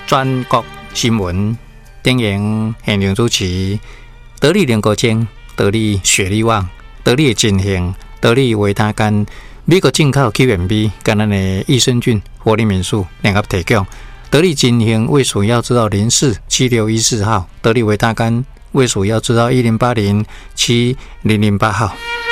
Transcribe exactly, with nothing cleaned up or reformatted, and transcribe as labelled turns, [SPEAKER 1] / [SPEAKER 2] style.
[SPEAKER 1] 全国新闻电影现场主持，得力联国精，得力雪力旺，得力金兴，得力维他干，美国进口 Q M B， 跟咱的益生菌、活力民宿联合提供。得力金兴卫署要知道零四七六一四号，得力维他干卫署要知道一零八零七零零八号。